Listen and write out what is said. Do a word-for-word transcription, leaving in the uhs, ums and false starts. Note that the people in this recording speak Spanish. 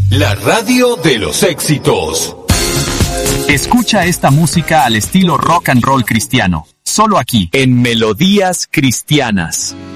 La radio de los éxitos. Escucha esta música al estilo rock and roll cristiano, solo aquí, en Melodías Cristianas.